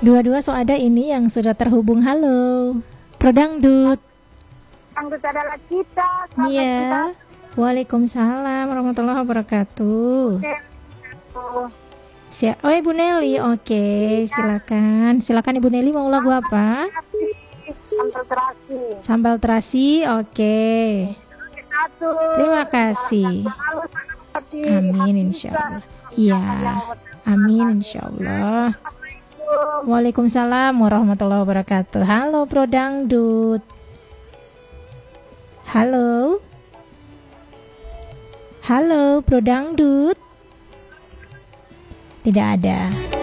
Dua-dua so ada ini yang sudah terhubung. Halo, Prodangdut. Dangdut adalah kita. Selamat Iya. kita. Waalaikumsalam warahmatullahi wabarakatuh. Oh, Ibu Nelly. Oke, silakan. Silakan Ibu Nelly, mau lagu apa? Sambal terasi. Sambal terasi. Oke. Satu. Terima kasih. Selalu seperti Amin insyaallah. Iya. Amin insyaallah. Waalaikumsalam warahmatullahi wabarakatuh. Halo Prodangdut. Halo. Halo Prodangdut. Tidak ada.